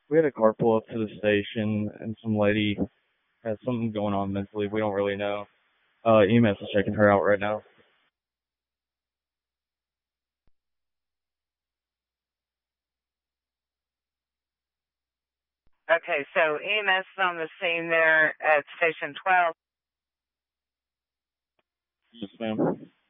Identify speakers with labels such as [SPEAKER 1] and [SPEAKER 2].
[SPEAKER 1] We had a car pull up to the station, and some lady has something going on mentally. We don't really know. EMS is checking her out right now.
[SPEAKER 2] Okay, so EMS is on the scene there at Station 12.
[SPEAKER 1] Yes, ma'am.